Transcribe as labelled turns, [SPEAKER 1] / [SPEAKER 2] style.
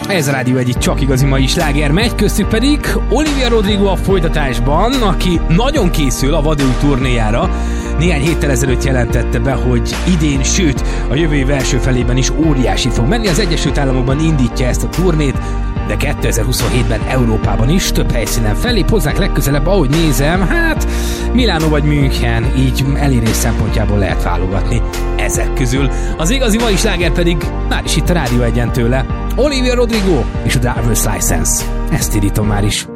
[SPEAKER 1] Ez a Rádió egyik csak igazi mai sláger megy, köztük pedig Olivia Rodrigo a folytatásban, aki nagyon készül a vadúj turnéjára. Néhány héttel ezelőtt jelentette be, hogy idén, sőt a jövő év első felében is óriási fog menni. Az Egyesült Államokban indítja ezt a turnét, de 2027-ben Európában is több helyszínen fellép hozzánk legközelebb, ahogy nézem, hát Milánó vagy München, így elérés szempontjából lehet válogatni ezek közül. Az igazi mai sláger pedig már is itt a Rádió Egyen tőle. Olivia Rodrigo és a Driver's License. Ezt indítom már is.